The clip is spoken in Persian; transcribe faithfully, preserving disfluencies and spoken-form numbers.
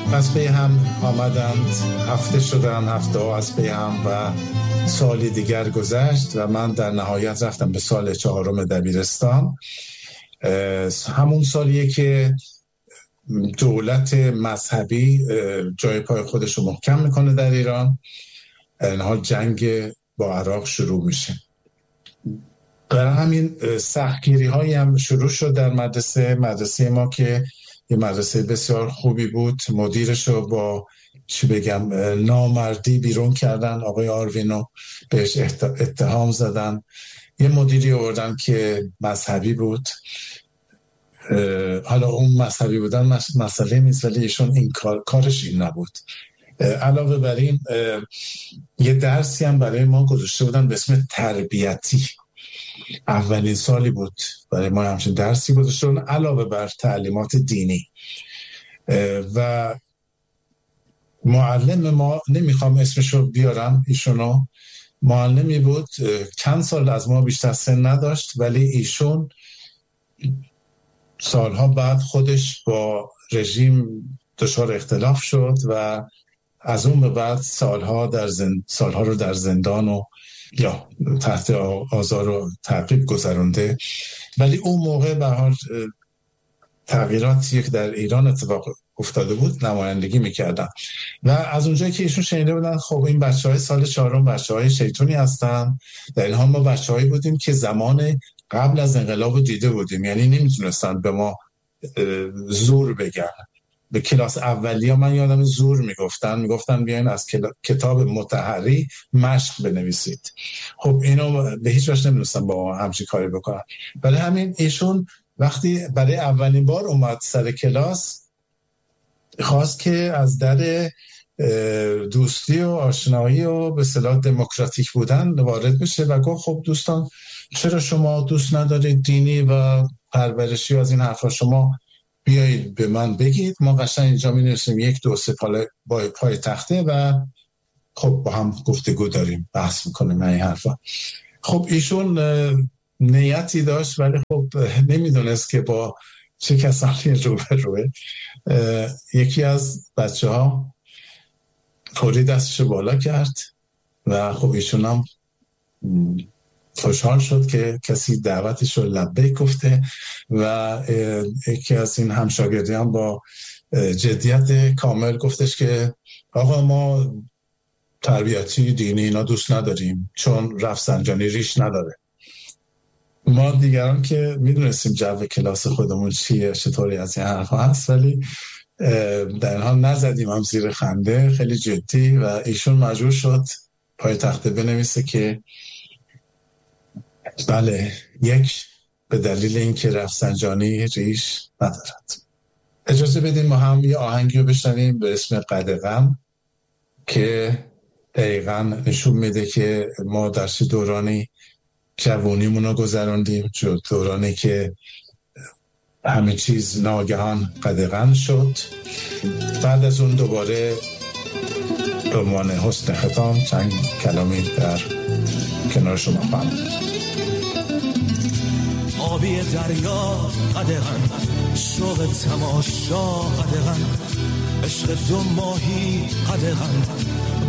از پی هم آمدند، هفته شدن، هفته ها از پی هم و سالی دیگر گذشت و من در نهایت رفتم به سال چهارم دبیرستان. همون سالیه که دولت مذهبی جای پای خودش رو محکم میکنه در ایران. در این حال جنگ با عراق شروع میشه. برای همین سختگیری هایی هم شروع شد در مدرسه مدرسه ما که یه مدرسه بسیار خوبی بود. مدیرش رو با چی بگم نامردی بیرون کردن، آقای آروینو بهش اتهام زدن. یه مدیری آوردن که مذهبی بود. حالا اون مذهبی بودن مسئله نیست، ولی ایشون این کار کارش این نبود. علاوه بر این یه درسی هم برای ما گذاشته بودن به اسم تربیتی. اولین سالی بود برای ما همچین درسی گذاشته بودن علاوه بر تعلیمات دینی. و معلم ما، نمیخوام اسمشو بیارم، ایشونو معلمی بود، چند سال از ما بیشتر سن نداشت، ولی ایشون سالها بعد خودش با رژیم دچار اختلاف شد و از اون به بعد سالها در زند... سالها رو در زندان و یا تحت آزار و تعقیب گذرونده. ولی اون موقع به حال تغییراتی که در ایران اتفاق افتاده بود نمایندگی میکردن و از اونجایی که ایشون شنیده بودن خب این بچهای سال چهارم بچهای شیطونی هستن، در این حال ما بچه‌هایی بودیم که زمان قبل از انقلاب دیده بودیم، یعنی نمیتونستن به ما زور بگن. به کلاس اولیه من یادم زور میگفتن میگفتن بیاین از کتاب مطهری مشق بنویسید. خب اینو به هیچ وجه نمیتونستن با همچین کاری بکنن. برای همین ایشون وقتی برای اولین بار اومد سر کلاس خواست که از در دوستی و آشنایی و به اصطلاح دموکراتیک بودن وارد بشه و گفت خب دوستان چرا شما دوست ندارید دینی و پرورشی و از این حرفا، شما بیایید به من بگید، ما قشنگ اینجا می نویسیم یک دو سه پای پای تخته و خب با هم گفتگو داریم، بحث میکنیم این حرفا. خب ایشون نیتی داشت ولی خب نمیدونست که با چه کسانی رو به روه. یکی از بچه ها فوری دستش بالا کرد و خب ایشون هم خوشحال شد که کسی دعوتش رو لبیک گفته و یکی از این همشاگردیان با جدیت کامل گفتش که آقا ما تربیتی دینی اینا دوست نداریم چون رفسنجانی ریش نداره. ما دیگران که میدونستیم جو کلاس خودمون چیه، چطوری از این حرفا هست، ولی در این حال نزدیم هم زیر خنده، خیلی جدی. و ایشون مجبور شد پای تخته بنویسه که بله، یک، به دلیل اینکه رفسنجانی ریش ندارد. اجازه بدیم ما هم یه آهنگی رو بشنویم به اسم قدغن که دقیقاً نشون میده که ما در چه دورانی جوانیمون رو گذراندیم، دورانی که همه چیز ناگهان قدغن شد. بعد از اون دوباره به عنوان حسن ختام چند کلامی در کنار شما خواهم. آبی دریا قدغن، شوق تماشا قدغن، عشق دو ماهی قدغن،